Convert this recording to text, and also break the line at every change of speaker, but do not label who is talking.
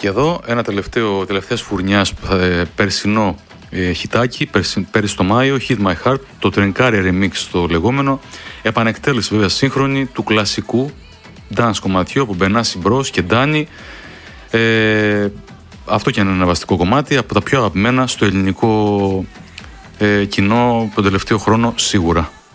Και εδώ ένα τελευταίας φουρνιάς περσινό χιτάκι, πέρυσι το Μάιο, Hit My Heart, το τρενκάρι remix το λεγόμενο, επανεκτέλεση βέβαια σύγχρονη του κλασικού dance κομματιού από Μπενάση Μπρος και Ντάνι. Αυτό και είναι ένα βαστικό κομμάτι, από τα πιο αγαπημένα στο ελληνικό κοινό τον τελευταίο χρόνο σίγουρα.